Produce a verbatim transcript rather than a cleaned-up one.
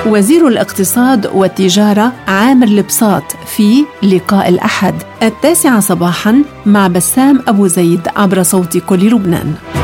وزير الاقتصاد والتجارة عامر البساط في لقاء الأحد التاسعة صباحا مع بسام أبو زيد عبر صوت كل لبنان.